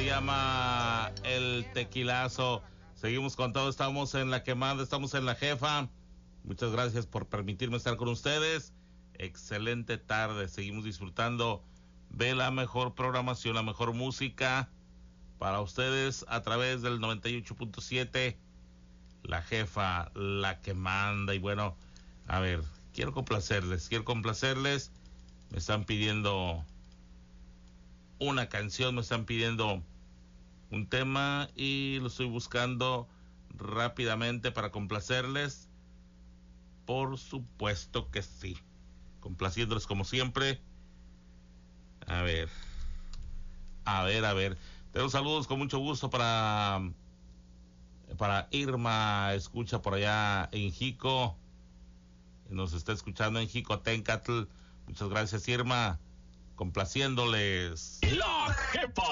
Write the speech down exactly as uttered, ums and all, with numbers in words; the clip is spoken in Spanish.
se llama El Tequilazo. Seguimos con todo, estamos en La Quemada, estamos en La Jefa. Muchas gracias por permitirme estar con ustedes. Excelente tarde, seguimos disfrutando de la mejor programación, la mejor música para ustedes a través del noventa y ocho punto siete. La Jefa, la que manda. Y bueno, a ver, quiero complacerles, quiero complacerles. Me están pidiendo una canción, me están pidiendo un tema y lo estoy buscando rápidamente para complacerles. Por supuesto que sí, complaciéndoles como siempre. A ver, a ver, a ver. Tengo saludos con mucho gusto para para Irma, escucha por allá en Jico. Nos está escuchando en Jicotencatl. Muchas gracias, Irma. Complaciéndoles. La Jefa.